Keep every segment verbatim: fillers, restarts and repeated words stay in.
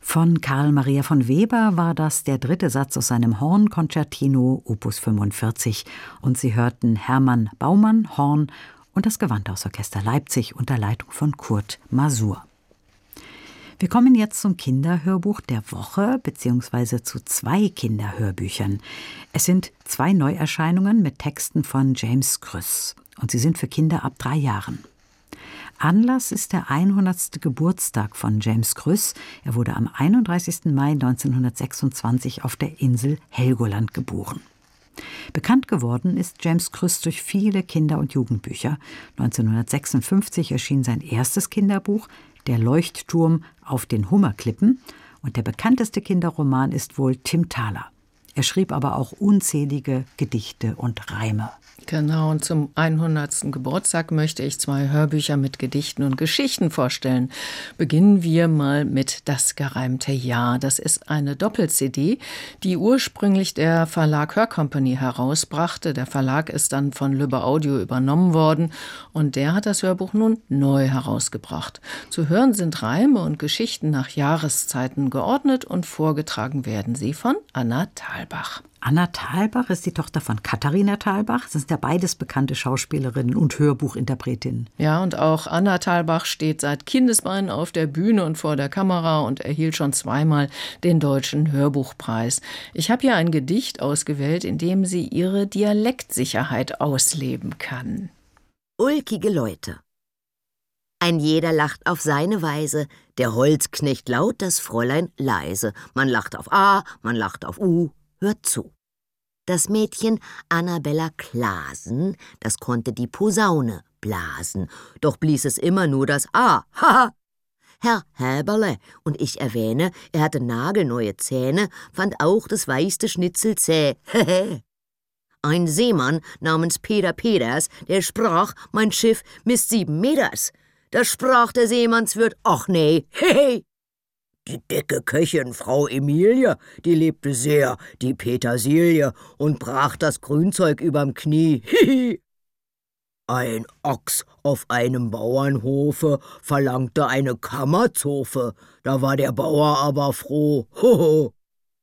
Von Carl Maria von Weber war das der dritte Satz aus seinem Horn-Concertino Opus fünfundvierzig. Und Sie hörten Hermann Baumann, Horn, und das Gewandhausorchester Leipzig unter Leitung von Kurt Masur. Wir kommen jetzt zum Kinderhörbuch der Woche, beziehungsweise zu zwei Kinderhörbüchern. Es sind zwei Neuerscheinungen mit Texten von James Krüss. Und sie sind für Kinder ab drei Jahren. Anlass ist der hundertste Geburtstag von James Krüss. Er wurde am einunddreißigsten Mai neunzehnhundertsechsundzwanzig auf der Insel Helgoland geboren. Bekannt geworden ist James Krüss durch viele Kinder- und Jugendbücher. neunzehnhundertsechsundfünfzig erschien sein erstes Kinderbuch, Der Leuchtturm auf den Hummerklippen. Und der bekannteste Kinderroman ist wohl Tim Thaler. Er schrieb aber auch unzählige Gedichte und Reime. Genau, und zum hundertsten Geburtstag möchte ich zwei Hörbücher mit Gedichten und Geschichten vorstellen. Beginnen wir mal mit Das gereimte Jahr. Das ist eine Doppel-C D, die ursprünglich der Verlag Hörcompany herausbrachte. Der Verlag ist dann von Lübbe Audio übernommen worden und der hat das Hörbuch nun neu herausgebracht. Zu hören sind Reime und Geschichten nach Jahreszeiten geordnet und vorgetragen werden sie von Anna Thalbach. Anna Thalbach ist die Tochter von Katharina Thalbach. Das sind ja beides bekannte Schauspielerinnen und Hörbuchinterpretinnen. Ja, und auch Anna Thalbach steht seit Kindesbeinen auf der Bühne und vor der Kamera und erhielt schon zweimal den Deutschen Hörbuchpreis. Ich habe hier ein Gedicht ausgewählt, in dem sie ihre Dialektsicherheit ausleben kann. Ulkige Leute. Ein jeder lacht auf seine Weise, der Holzknecht laut, das Fräulein leise. Man lacht auf A, man lacht auf U. Hört zu. Das Mädchen Annabella Klasen, das konnte die Posaune blasen, doch blies es immer nur das A. Haha! Herr Häberle, und ich erwähne, er hatte nagelneue Zähne, fand auch das weichste Schnitzel zäh. Hehe! Ein Seemann namens Peter Peters, der sprach, mein Schiff misst sieben Meters. Da sprach der Seemannswirt, ach nee, hehe! Die dicke Köchin, Frau Emilie, die lebte sehr, die Petersilie, und brach das Grünzeug überm Knie. Hihi. Ein Ochs auf einem Bauernhofe verlangte eine Kammerzofe, da war der Bauer aber froh. Hoho.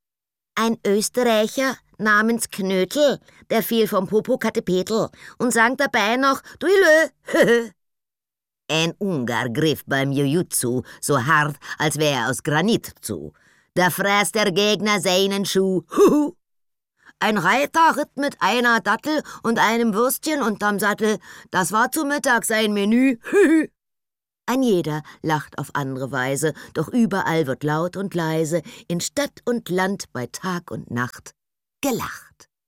Ein Österreicher namens Knötel, der fiel vom Popocatépetl und sang dabei noch Duilö. Ein Ungar griff beim Jujutsu so hart, als wär er aus Granit zu. Da fraß der Gegner seinen Schuh. Huhu. Ein Reiter ritt mit einer Dattel und einem Würstchen unterm Sattel. Das war zu Mittag sein Menü. Huhu. Ein jeder lacht auf andere Weise, doch überall wird laut und leise, in Stadt und Land, bei Tag und Nacht, gelacht.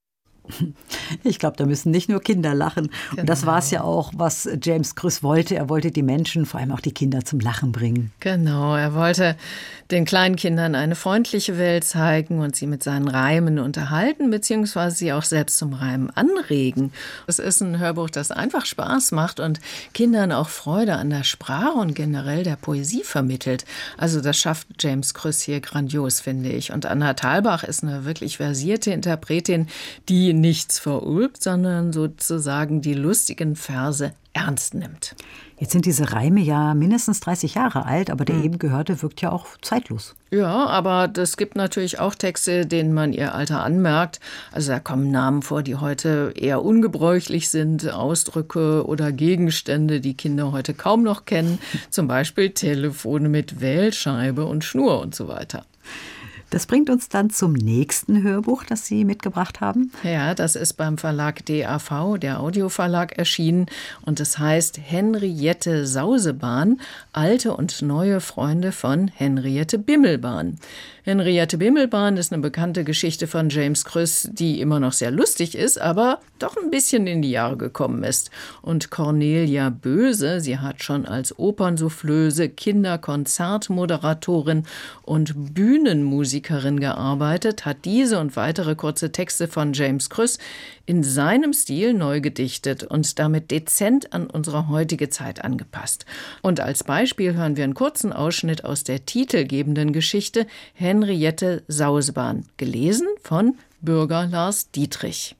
Ich glaube, da müssen nicht nur Kinder lachen. Genau. Und das war es ja auch, was James Krüss wollte. Er wollte die Menschen, vor allem auch die Kinder, zum Lachen bringen. Genau, er wollte den kleinen Kindern eine freundliche Welt zeigen und sie mit seinen Reimen unterhalten, beziehungsweise sie auch selbst zum Reimen anregen. Es ist ein Hörbuch, das einfach Spaß macht und Kindern auch Freude an der Sprache und generell der Poesie vermittelt. Also das schafft James Krüss hier grandios, finde ich. Und Anna Thalbach ist eine wirklich versierte Interpretin, die nichts verulgt, sondern sozusagen die lustigen Verse ernst nimmt. Jetzt sind diese Reime ja mindestens dreißig Jahre alt, aber der mhm. eben gehörte wirkt ja auch zeitlos. Ja, aber es gibt natürlich auch Texte, denen man ihr Alter anmerkt. Also da kommen Namen vor, die heute eher ungebräuchlich sind, Ausdrücke oder Gegenstände, die Kinder heute kaum noch kennen. Zum Beispiel Telefone mit Wählscheibe und Schnur und so weiter. Das bringt uns dann zum nächsten Hörbuch, das Sie mitgebracht haben. Ja, das ist beim Verlag D A V, der Audioverlag, erschienen. Und es heißt Henriette Sausebahn, alte und neue Freunde von Henriette Bimmelbahn. Henriette Bimmelbahn ist eine bekannte Geschichte von James Krüss, die immer noch sehr lustig ist, aber doch ein bisschen in die Jahre gekommen ist. Und Cornelia Böse, sie hat schon als Opernsoufflöse, Kinderkonzertmoderatorin und Bühnenmusikerin gearbeitet, hat diese und weitere kurze Texte von James Krüss in seinem Stil neu gedichtet und damit dezent an unsere heutige Zeit angepasst. Und als Beispiel hören wir einen kurzen Ausschnitt aus der titelgebenden Geschichte Henriette Sausebahn, gelesen von Bürger Lars Dietrich.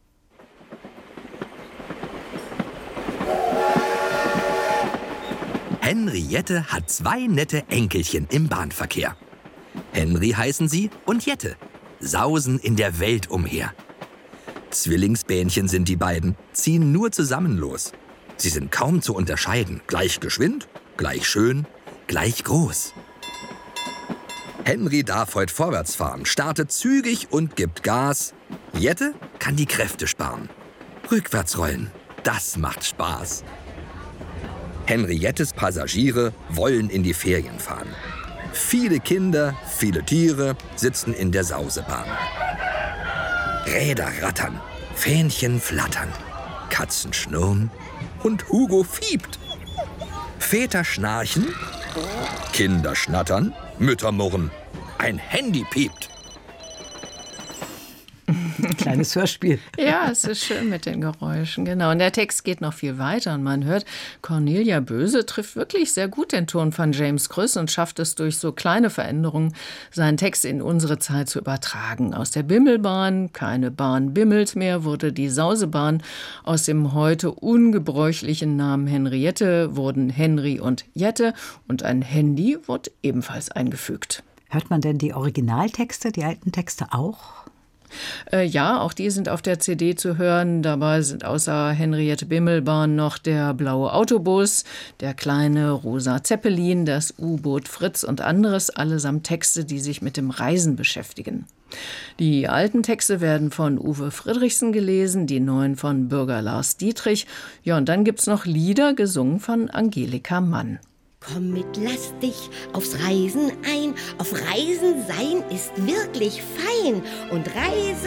Henriette hat zwei nette Enkelchen im Bahnverkehr. Henry heißen sie und Jette, sausen in der Welt umher. Zwillingsbähnchen sind die beiden, ziehen nur zusammen los. Sie sind kaum zu unterscheiden, gleich geschwind, gleich schön, gleich groß. Henry darf heute vorwärts fahren, startet zügig und gibt Gas. Jette kann die Kräfte sparen. Rückwärts rollen, das macht Spaß. Henriettes Passagiere wollen in die Ferien fahren. Viele Kinder, viele Tiere sitzen in der Sausebahn. Räder rattern, Fähnchen flattern, Katzen schnurren und Hugo fiebt. Väter schnarchen, Kinder schnattern, Mütter murren, ein Handy piept. Ein kleines Hörspiel. Ja, es ist schön mit den Geräuschen, genau. Und der Text geht noch viel weiter und man hört, Cornelia Böse trifft wirklich sehr gut den Ton von James Krüss und schafft es durch so kleine Veränderungen, seinen Text in unsere Zeit zu übertragen. Aus der Bimmelbahn, keine Bahn bimmelt mehr, wurde die Sausebahn. Aus dem heute ungebräuchlichen Namen Henriette wurden Henry und Jette und ein Handy wurde ebenfalls eingefügt. Hört man denn die Originaltexte, die alten Texte auch? Äh, ja, auch die sind auf der C D zu hören. Dabei sind außer Henriette Bimmelbahn noch der blaue Autobus, der kleine rosa Zeppelin, das U-Boot Fritz und anderes, allesamt Texte, die sich mit dem Reisen beschäftigen. Die alten Texte werden von Uwe Friedrichsen gelesen, die neuen von Bürger Lars Dietrich. Ja, und dann gibt's noch Lieder, gesungen von Angelika Mann. Komm mit, lass dich aufs Reisen ein. Auf Reisen sein ist wirklich fein. Und Reise